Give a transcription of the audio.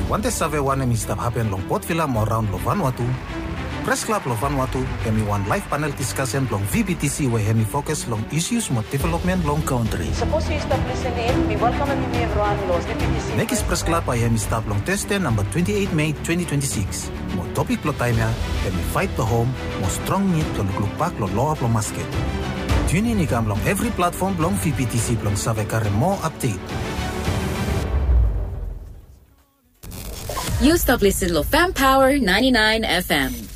Wante save wane mi stap happen long Port Vila mo round lo Vanuatu. Press Club lo Vanuatu hemi one live panel discussion long VBTC we hemi focus long issues mo development long country. Suppose you stop listening, we welcome everyone lo VBTC. Nekis Press Club ay hemi stap long Thursday number 28 May 2026. Mo topic lo time ya hemi fight the home mo strong need lo lukpak lo law lo masket. Tune in ikam long every platform long VBTC long save kare mo update. You stop listening to Fam Power 99 FM.